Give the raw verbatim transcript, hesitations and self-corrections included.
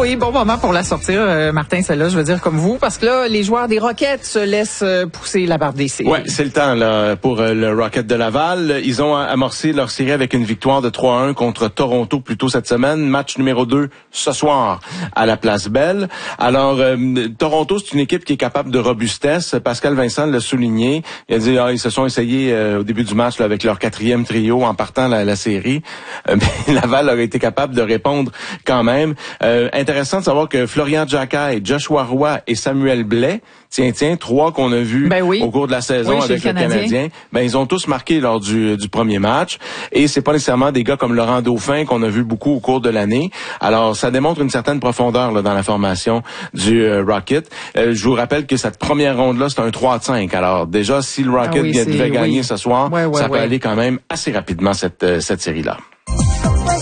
Oui, bon moment pour la sortir, euh, Martin, celle-là, je veux dire comme vous, parce que là, les joueurs des Rockets se laissent euh, pousser la barre des séries. Ouais, c'est le temps là pour euh, le Rocket de Laval. Ils ont amorcé leur série avec une victoire de trois à un contre Toronto plus tôt cette semaine. Match numéro deux ce soir à la Place Belle. Alors, euh, Toronto, c'est une équipe qui est capable de robustesse. Pascal Vincent l'a souligné. Il a dit, ah, ils se sont essayés euh, au début du match là, avec leur quatrième trio en partant la, la série. Euh, mais Laval aurait été capable de répondre quand même. Euh, intéressant de savoir que Florian Jacquet, Joshua Roy et Samuel Blais, tiens, tiens, trois qu'on a vus ben oui. au cours de la saison oui, avec le le Canadien. Canadien, ben ils ont tous marqué lors du, du premier match. Et c'est pas nécessairement des gars comme Laurent Dauphin qu'on a vu beaucoup au cours de l'année. Alors, ça démontre une certaine profondeur là, dans la formation du euh, Rocket. Euh, je vous rappelle que cette première ronde-là, c'est un trois à cinq. Alors, déjà, si le Rocket ah oui, devait gagner oui. ce soir, ouais, ouais, ça peut ouais. aller quand même assez rapidement, cette, euh, cette série-là.